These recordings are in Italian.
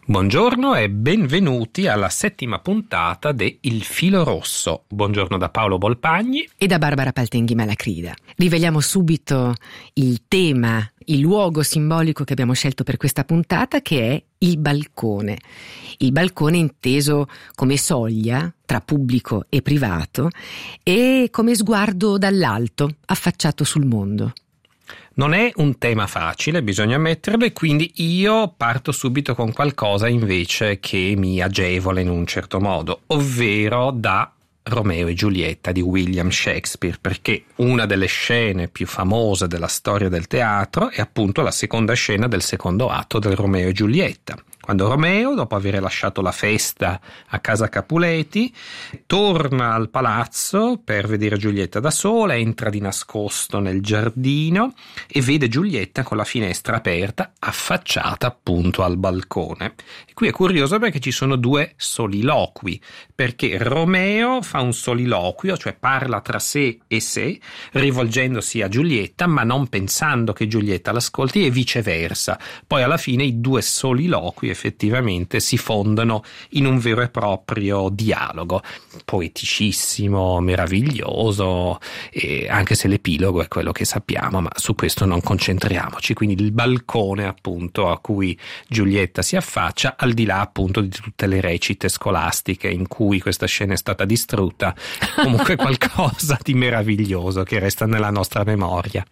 Buongiorno e benvenuti alla 7ª puntata de Il Filo Rosso. Buongiorno da Paolo Bolpagni e da Barbara Paltenghi Malacrida. Riveliamo subito il tema, il luogo simbolico che abbiamo scelto per questa puntata, che è il balcone. Il balcone inteso come soglia tra pubblico e privato e come sguardo dall'alto affacciato sul mondo. Non è un tema facile, bisogna ammetterlo, e quindi io parto subito con qualcosa invece che mi agevola in un certo modo, ovvero da Romeo e Giulietta di William Shakespeare, perché una delle scene più famose della storia del teatro è appunto la seconda scena del secondo atto del Romeo e Giulietta. Quando Romeo, dopo aver lasciato la festa a casa Capuleti, torna al palazzo per vedere Giulietta da sola, entra di nascosto nel giardino e vede Giulietta con la finestra aperta, affacciata appunto al balcone. E qui è curioso perché ci sono due soliloqui, perché Romeo fa un soliloquio, cioè parla tra sé e sé, rivolgendosi a Giulietta, ma non pensando che Giulietta l'ascolti, e viceversa. Poi alla fine i due soliloqui effettivamente si fondono in un vero e proprio dialogo poeticissimo, meraviglioso, e anche se l'epilogo è quello che sappiamo, ma su questo non concentriamoci. Quindi il balcone appunto a cui Giulietta si affaccia, al di là appunto di tutte le recite scolastiche in cui questa scena è stata distrutta, comunque qualcosa di meraviglioso che resta nella nostra memoria.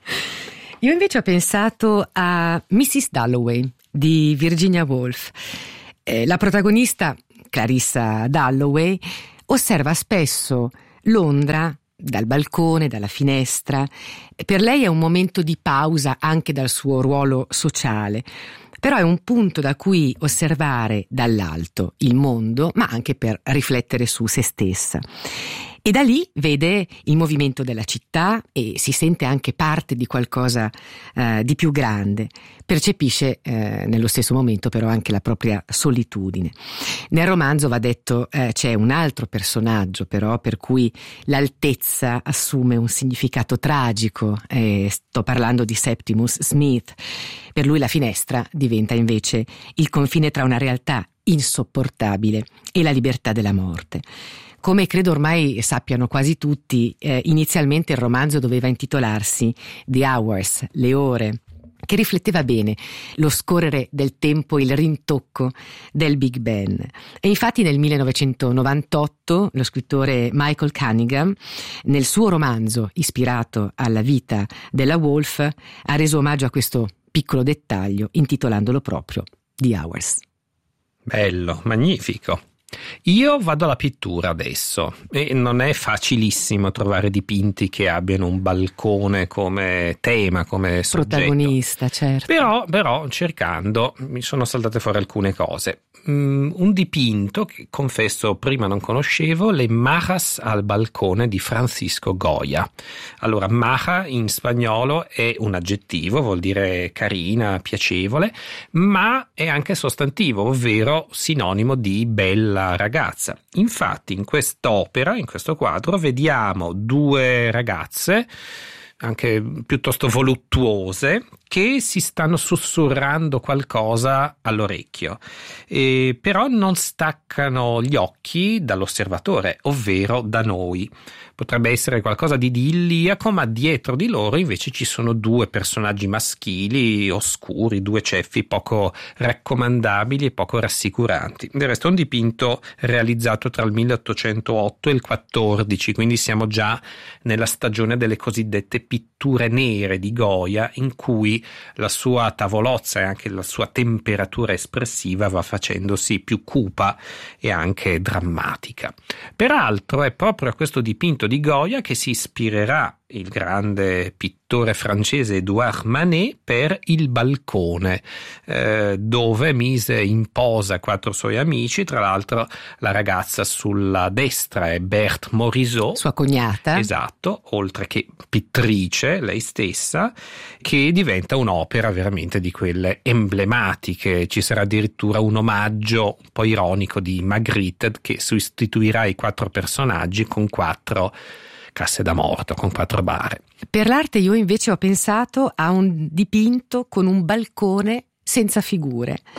Io invece ho pensato a Mrs. Dalloway di Virginia Woolf. La protagonista, Clarissa Dalloway, osserva spesso Londra dal balcone, dalla finestra. Per lei è un momento di pausa anche dal suo ruolo sociale, però è un punto da cui osservare dall'alto il mondo, ma anche per riflettere su se stessa. E da lì vede il movimento della città e si sente anche parte di qualcosa di più grande. Percepisce nello stesso momento però anche la propria solitudine. Nel romanzo, va detto, c'è un altro personaggio però per cui l'altezza assume un significato tragico. Sto parlando di Septimus Smith. Per lui la finestra diventa invece il confine tra una realtà insopportabile e la libertà della morte. Come credo ormai sappiano quasi tutti, inizialmente il romanzo doveva intitolarsi The Hours, le ore, che rifletteva bene lo scorrere del tempo, il rintocco del Big Ben. E infatti nel 1998 lo scrittore Michael Cunningham, nel suo romanzo ispirato alla vita della Woolf, ha reso omaggio a questo piccolo dettaglio intitolandolo proprio The Hours. Bello, magnifico. Io vado alla pittura adesso e non è facilissimo trovare dipinti che abbiano un balcone come tema, come soggetto. Protagonista, certo. Però cercando mi sono saltate fuori alcune cose. Un dipinto che confesso prima non conoscevo, le Majas al balcone di Francisco Goya. Allora, maja in spagnolo è un aggettivo, vuol dire carina, piacevole, ma è anche sostantivo, ovvero sinonimo di bella ragazza. Infatti in quest'opera, in questo quadro, vediamo due ragazze anche piuttosto voluttuose che si stanno sussurrando qualcosa all'orecchio, però non staccano gli occhi dall'osservatore, ovvero da noi. Potrebbe essere qualcosa di idilliaco, ma dietro di loro invece ci sono due personaggi maschili oscuri, due ceffi poco raccomandabili e poco rassicuranti. Del resto è un dipinto realizzato tra il 1808 e il 14, quindi siamo già nella stagione delle cosiddette pitture nere di Goya, in cui la sua tavolozza e anche la sua temperatura espressiva va facendosi più cupa e anche drammatica. Peraltro è proprio a questo dipinto di Goya che si ispirerà il grande pittore francese Édouard Manet per Il balcone, dove mise in posa 4 suoi amici. Tra l'altro la ragazza sulla destra è Berthe Morisot, sua cognata. Esatto, oltre che pittrice lei stessa, che diventa un'opera veramente di quelle emblematiche. Ci sarà addirittura un omaggio un po' ironico di Magritte che sostituirà i 4 personaggi con 4 casse da morto, con 4 bare. Per l'arte io invece ho pensato a un dipinto con un balcone senza figure.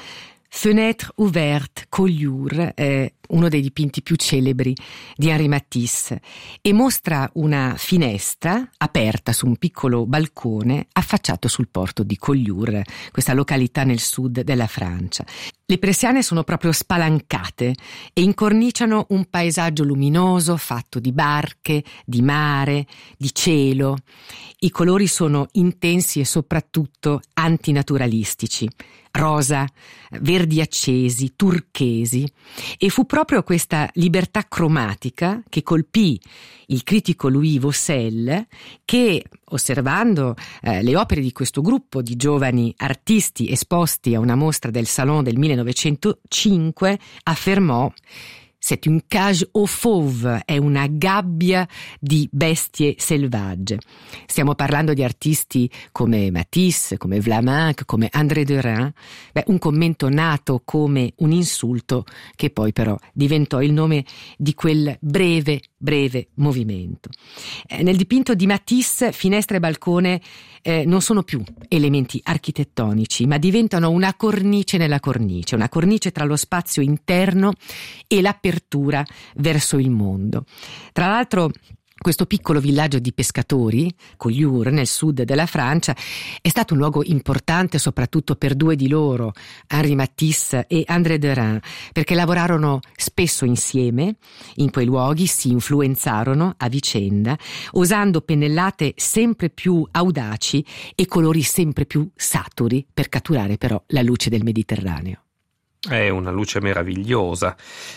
Fenêtre ouverte, Collioure è uno dei dipinti più celebri di Henri Matisse e mostra una finestra aperta su un piccolo balcone affacciato sul porto di Collioure, questa località nel sud della Francia. Le persiane sono proprio spalancate e incorniciano un paesaggio luminoso fatto di barche, di mare, di cielo. I colori sono intensi e soprattutto antinaturalistici. Rosa, verdi accesi, turchesi, e fu proprio questa libertà cromatica che colpì il critico Louis Vaucel, che, osservando le opere di questo gruppo di giovani artisti esposti a una mostra del Salon del 1905, affermò: «C'est une cage aux fauves», è una gabbia di bestie selvagge. Stiamo parlando di artisti come Matisse, come Vlaminck, come André Derain. Un commento nato come un insulto che poi però diventò il nome di quel breve movimento. Nel dipinto di Matisse, finestra e balcone non sono più elementi architettonici, ma diventano una cornice nella cornice, una cornice tra lo spazio interno e l'apertura verso il mondo. Tra l'altro, questo piccolo villaggio di pescatori, Collioure, nel sud della Francia, è stato un luogo importante soprattutto per due di loro, Henri Matisse e André Derain, perché lavorarono spesso insieme in quei luoghi, si influenzarono a vicenda, usando pennellate sempre più audaci e colori sempre più saturi per catturare però la luce del Mediterraneo. È una luce meravigliosa.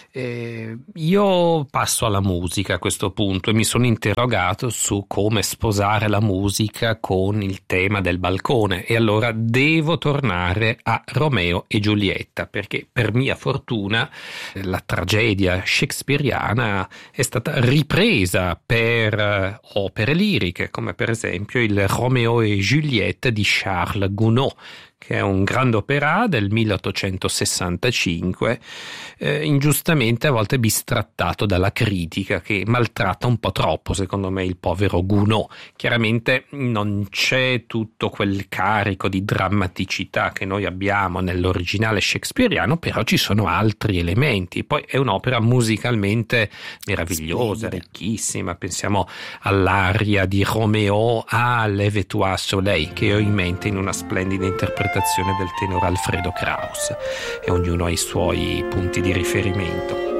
Io passo alla musica a questo punto e mi sono interrogato su come sposare la musica con il tema del balcone, e allora devo tornare a Romeo e Giulietta, perché per mia fortuna la tragedia shakespeariana è stata ripresa per opere liriche, come per esempio il Romeo e Giuliette di Charles Gounod, che è un grande opera del 1865, ingiustamente a volte bistrattato dalla critica, che maltratta un po' troppo, secondo me, il povero Gounod. Chiaramente non c'è tutto quel carico di drammaticità che noi abbiamo nell'originale shakespeariano, però ci sono altri elementi. Poi è un'opera musicalmente meravigliosa, ricchissima. Pensiamo all'aria di Romeo a Lève-toi Soleil, che ho in mente in una splendida interpretazione del tenore Alfredo Kraus, e ognuno ha i suoi punti di riferimento.